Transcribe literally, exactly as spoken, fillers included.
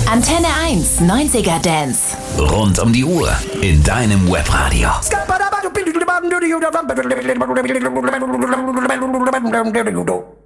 Antenne eins neunziger Dance. Rund um die Uhr in deinem Webradio. Skabadabadu,